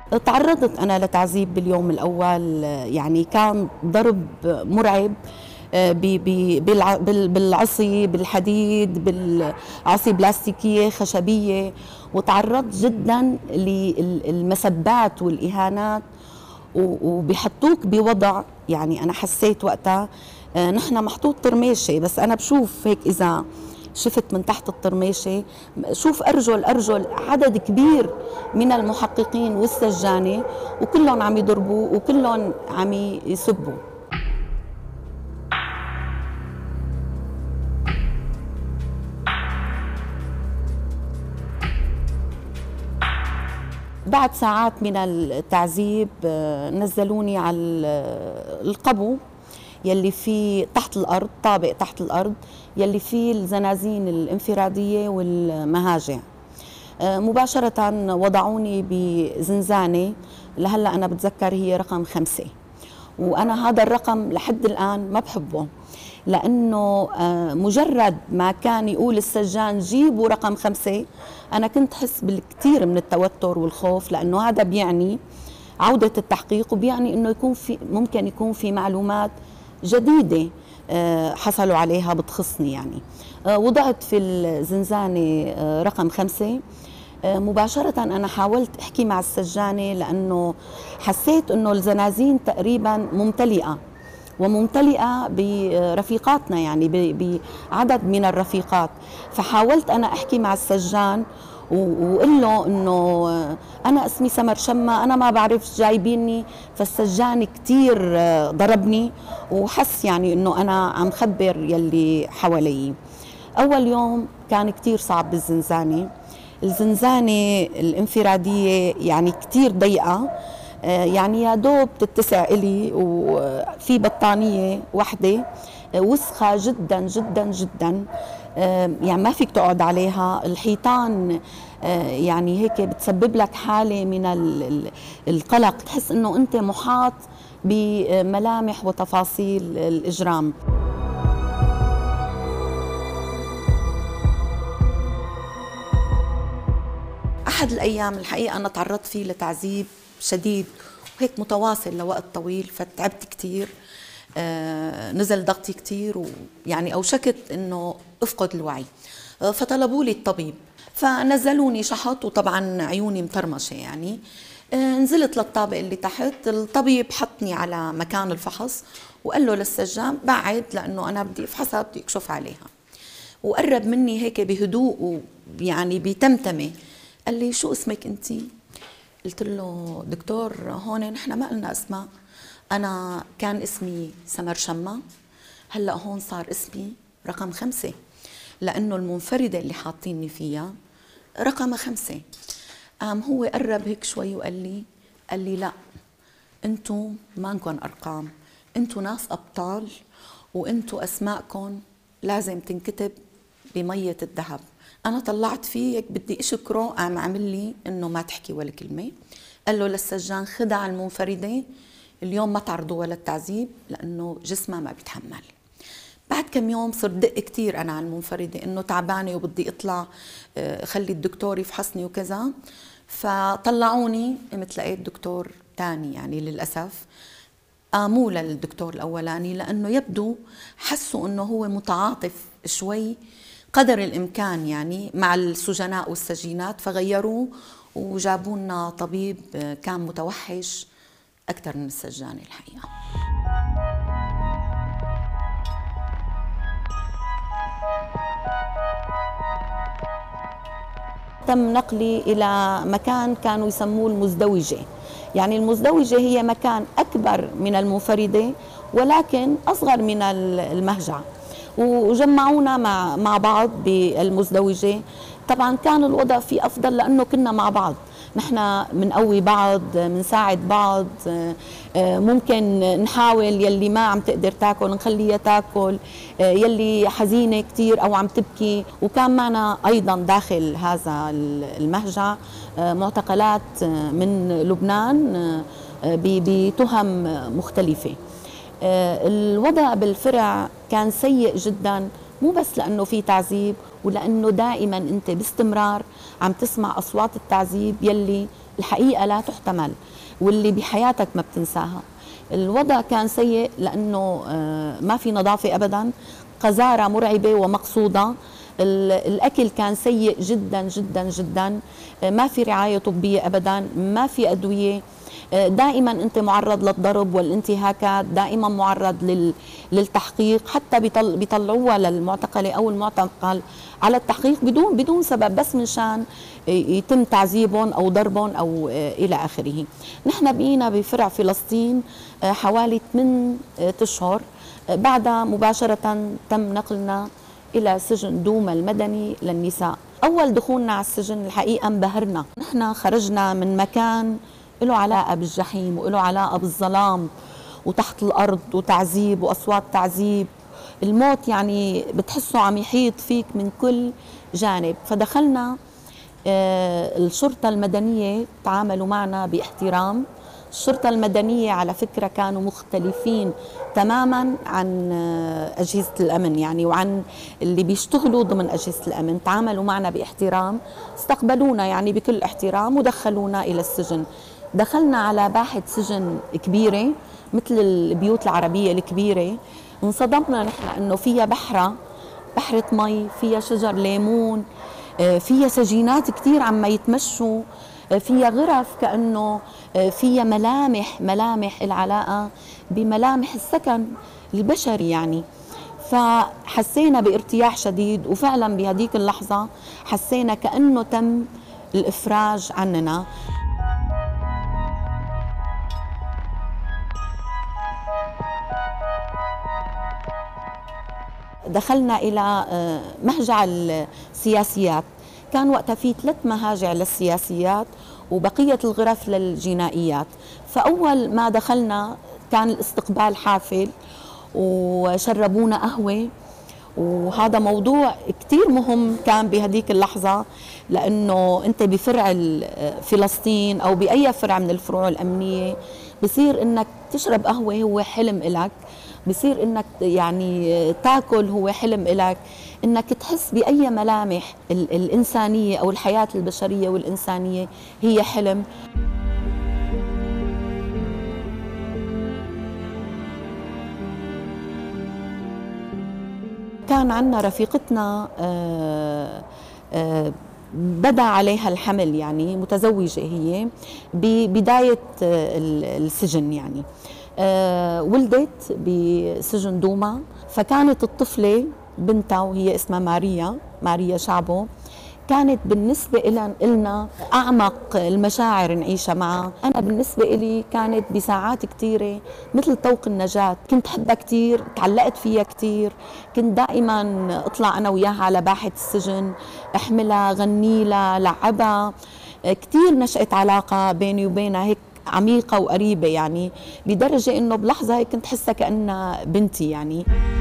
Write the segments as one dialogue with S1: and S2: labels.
S1: تعرضت أنا لتعذيب باليوم الأول، يعني كان ضرب مرعب. بالعصي، بالحديد، بالعصي بلاستيكية خشبية. وتعرضت جدا للمسبات والإهانات، وبيحطوك بوضع، يعني أنا حسيت وقتها نحن محطوط طرميشة، بس أنا بشوف هيك إذا شفت من تحت الطرميشة شوف أرجل عدد كبير من المحققين والسجانة، وكلهم عم يضربوا وكلهم عم يسبوا. بعد ساعات من التعذيب نزلوني على القبو يلي فيه تحت الأرض، طابق تحت الأرض يلي فيه الزنازين الانفرادية والمهاجع. مباشرة وضعوني بزنزانة، لهلأ أنا بتذكر هي رقم 5. وأنا هذا الرقم لحد الآن ما بحبه، لأنه مجرد ما كان يقول السجان جيبوا رقم 5 أنا كنت حس بالكثير من التوتر والخوف، لأنه هذا بيعني عودة التحقيق، وبيعني أنه ممكن يكون في معلومات جديدة حصلوا عليها بتخصني. يعني وضعت في الزنزانة رقم 5. مباشرة أنا حاولت أحكي مع السجانة، لأنه حسيت أنه الزنازين تقريبا ممتلئة، وممتلئة برفيقاتنا، يعني بعدد من الرفيقات. فحاولت أنا أحكي مع السجان وقل له إنه أنا اسمي سمر شمة، أنا ما بعرف جايبيني. فالسجان كتير ضربني، وحس يعني إنه أنا عم خبر يلي حوالي. أول يوم كان كتير صعب بالزنزانة. الزنزانة الانفرادية يعني كتير ضيقة، يعني يا دوب تتسع إلي، وفي بطانية واحدة وسخة جدا جدا جدا، يعني ما فيك تقعد عليها. الحيطان يعني هيك بتسبب لك حالة من القلق، تحس انه انت محاط بملامح وتفاصيل الإجرام. أحد الأيام الحقيقة أنا تعرضت فيه لتعذيب شديد وهيك متواصل لوقت طويل، فتعبت كتير، نزل ضغطي كتير، ويعني أوشكت إنه أفقد الوعي. فطلبوا لي الطبيب، فنزلوني شحط، وطبعا عيوني مطرمشة يعني. نزلت للطابق اللي تحت، الطبيب حطني على مكان الفحص وقال له للسجان بعد، لأنه أنا بدي أفحصها، بدي أكشف عليها. وقرب مني هيك بهدوء ويعني بتمتمة، قال لي شو اسمك انتي؟ قلت له دكتور هون نحن ما قلنا اسماء، انا كان اسمي سمر شمة، هلا هون صار اسمي رقم 5، لانه المنفردة اللي حاطيني فيها رقم 5. قام هو قرب هيك شوي وقال لي لا، انتو مانكن ارقام، انتو ناس ابطال، وانتو اسماءكم لازم تنكتب بمية الذهب. أنا طلعت فيه هيك بدي أشكره، قام عمل لي إنه ما تحكي ولا كلمة. قال له للسجان خدع المنفردة اليوم ما تعرضوا ولا التعذيب، لأنه جسمها ما بيتحمل. بعد كم يوم صرت دق كتير أنا على المنفردة إنه تعبانة وبدي أطلع، خلي الدكتور يفحصني وكذا. فطلعوني، قمت لقيت دكتور تاني، يعني للأسف قاموا للدكتور الأولاني، لأنه يبدو حسوا إنه هو متعاطف شوي قدر الإمكان يعني مع السجناء والسجينات، فغيروه وجابوا لنا طبيب كان متوحش أكثر من السجان الحقيقة. تم نقلي إلى مكان كانوا يسموه المزدوجة. يعني المزدوجة هي مكان أكبر من المنفردة ولكن أصغر من المهجع، وجمعونا مع بعض بالمزدوجة. طبعا كان الوضع فيه أفضل لأنه كنا مع بعض، نحن منقوي بعض، منساعد بعض، ممكن نحاول يلي ما عم تقدر تاكل نخليها تاكل، يلي حزينة كتير أو عم تبكي. وكان معنا أيضا داخل هذا المهجع معتقلات من لبنان بتهم مختلفة. الوضع بالفرع كان سيء جدا، مو بس لأنه في تعذيب، ولأنه دائما أنت باستمرار عم تسمع أصوات التعذيب يلي الحقيقة لا تحتمل واللي بحياتك ما بتنساها. الوضع كان سيء لأنه ما في نظافة أبدا، قذارة مرعبة ومقصودة. الأكل كان سيء جدا جدا جدا، ما في رعاية طبية أبدا، ما في أدوية، دائما أنت معرض للضرب والانتهاكات، دائما معرض للتحقيق، حتى بيطلعوها للمعتقلة أو المعتقل على التحقيق بدون سبب، بس من شان يتم تعذيبهم أو ضربهم أو إلى آخره. نحن بقينا بفرع فلسطين حوالي 8 أشهر، بعدها مباشرة تم نقلنا إلى سجن دوما المدني للنساء. أول دخولنا على السجن الحقيقة انبهرنا، نحن خرجنا من مكان له علاقة بالجحيم وله علاقة بالظلام وتحت الأرض وتعذيب وأصوات تعذيب، الموت يعني بتحسه عم يحيط فيك من كل جانب. فدخلنا، الشرطة المدنية تعاملوا معنا باحترام. الشرطة المدنية على فكرة كانوا مختلفين تماما عن أجهزة الأمن يعني، وعن اللي بيشتغلوا ضمن أجهزة الأمن. تعاملوا معنا باحترام، استقبلونا يعني بكل احترام ودخلونا إلى السجن. دخلنا على باحة سجن كبيرة مثل البيوت العربية الكبيرة، انصدمنا نحن انه فيها بحرة مي، فيها شجر ليمون، فيها سجينات كتير عم يتمشوا، فيها غرف كأنه فيها ملامح العلاقة بملامح السكن البشري يعني. فحسينا بارتياح شديد، وفعلا بهديك اللحظة حسينا كأنه تم الإفراج عننا. دخلنا إلى مهجع السياسيات، كان وقتها في 3 مهاجع للسياسيات وبقية الغرف للجنائيات. فأول ما دخلنا كان الاستقبال حافل وشربونا قهوة، وهذا موضوع كتير مهم كان بهديك اللحظة، لأنه أنت بفرع فلسطين أو بأي فرع من الفروع الأمنية بصير إنك تشرب قهوة هو حلم إلك، بصير إنك يعني تاكل هو حلم إلك، إنك تحس بأي ملامح الإنسانية أو الحياة البشرية والإنسانية هي حلم. كان عندنا رفيقتنا بدا عليها الحمل، يعني متزوجة هي ببداية السجن يعني، ولدت بسجن دوما. فكانت الطفلة بنتها وهي اسمها ماريا شعبو، كانت بالنسبة إلنا أعمق المشاعر نعيشها معها. أنا بالنسبة إلي كانت بساعات كتيرة مثل طوق النجاة، كنت حبها كتير، تعلقت فيها كتير، كنت دائما أطلع أنا وياها على باحة السجن، أحملها، غنيلها، لعبها. كتير نشأت علاقة بيني وبينها هيك عميقة وقريبة يعني، لدرجة إنه بلحظة هيك كنت حسها كأنها بنتي يعني.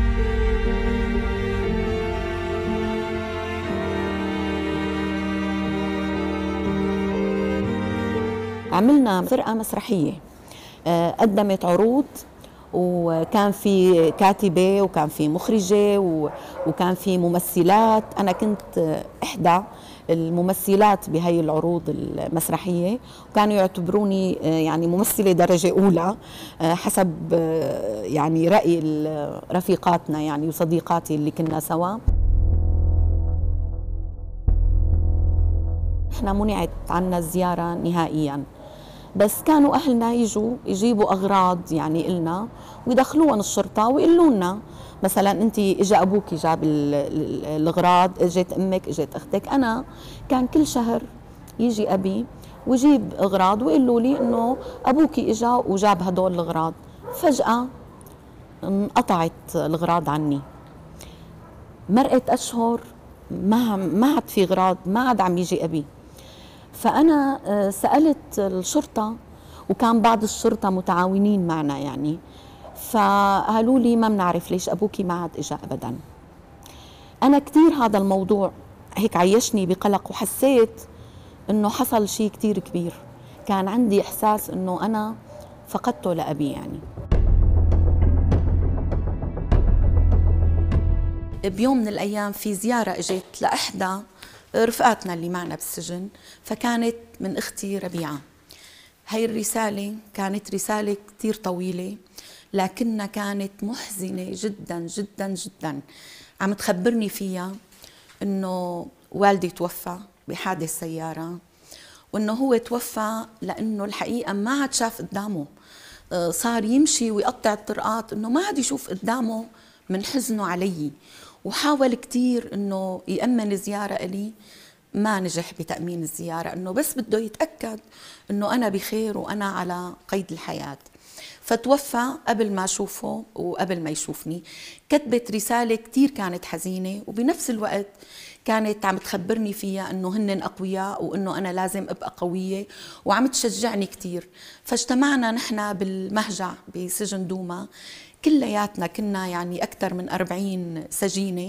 S1: عملنا فرقة مسرحية، قدمت عروض، وكان في كاتبة وكان في مخرجة وكان في ممثلات. أنا كنت إحدى الممثلات بهي العروض المسرحية، وكانوا يعتبروني يعني ممثلة درجة أولى حسب يعني رأي رفيقاتنا يعني وصديقاتي اللي كنا سوا. احنا منعت عنا الزيارة نهائياً، بس كانوا أهلنا يجيبوا أغراض يعني إلنا ويدخلوهم الشرطة ويقولوا لنا مثلا أنت إجا أبوك جاب الأغراض، إجت أمك، إجت أختك. أنا كان كل شهر يجي أبي ويجيب أغراض ويقولوا لي إنه أبوك إجا وجاب هدول الأغراض. فجأة انقطعت الأغراض عني، مرقت أشهر ما عاد في أغراض، ما عاد عم يجي أبي. فأنا سألت الشرطة، وكان بعض الشرطة متعاونين معنا يعني، فقالوا لي ما بنعرف ليش أبوكي ما عاد إجا أبدا. أنا كتير هذا الموضوع هيك عيشني بقلق، وحسيت إنه حصل شيء كتير كبير، كان عندي إحساس إنه أنا فقدته لأبي يعني. بيوم من الأيام في زيارة إجت لإحدى رفقاتنا اللي معنا بالسجن، فكانت من أختي ربيعة. هاي الرسالة كانت رسالة كتير طويلة، لكنها كانت محزنة جدا جدا جدا. عم تخبرني فيها إنه والدي توفى بحادث سيارة، وإنه هو توفى لأنه الحقيقة ما عاد شاف قدامه، صار يمشي ويقطع الطرقات، إنه ما عاد يشوف قدامه من حزنه علي. وحاول كتير إنه يأمن زيارة إلي، ما نجح بتأمين الزيارة، إنه بس بده يتأكد إنه أنا بخير وأنا على قيد الحياة. فتوفى قبل ما أشوفه وقبل ما يشوفني. كتبت رسالة كتير كانت حزينة، وبنفس الوقت كانت عم تخبرني فيها أنه هن أقوياء وأنه أنا لازم أبقى قوية، وعم تشجعني كتير. فاجتمعنا نحن بالمهجع بسجن دوما، كلياتنا كنا يعني أكثر من 40 سجينة،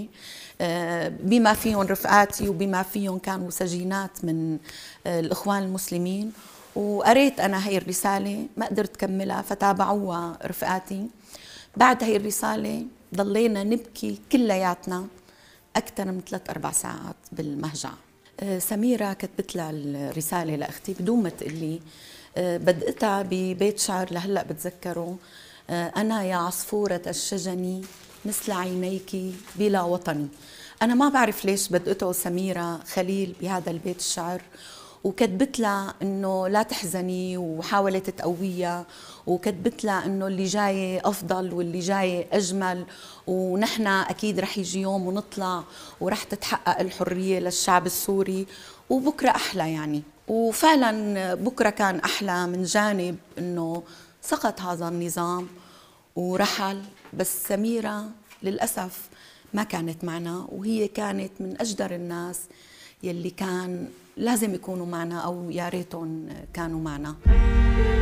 S1: بما فيهم رفقاتي وبما فيهم كانوا سجينات من الإخوان المسلمين. وقريت أنا هي الرسالة، ما قدرت كملها فتابعوها رفقاتي. بعد هي الرسالة ضلينا نبكي كلياتنا أكثر من 3-4 ساعات بالمهجع. سميرة كتبت لها الرسالة لأختي بدون ما تقلي، بدأتها ببيت شعر لهلأ بتذكره: أنا يا عصفورة الشجن مثل عينيك بلا وطني. أنا ما بعرف ليش بدأته سميرة خليل بهذا البيت الشعر، وكتبت لها انه لا تحزني، وحاولت تقويها، وكتبت لها انه اللي جاي افضل واللي جاي اجمل، ونحن اكيد رح يجي يوم ونطلع ورح تتحقق الحرية للشعب السوري، وبكره احلى يعني. وفعلا بكره كان احلى، من جانب انه سقط هذا النظام ورحل، بس سميرة للأسف ما كانت معنا، وهي كانت من أجدر الناس يلي كان لازم يكونوا معنا، أو يا ريتهم كانوا معنا.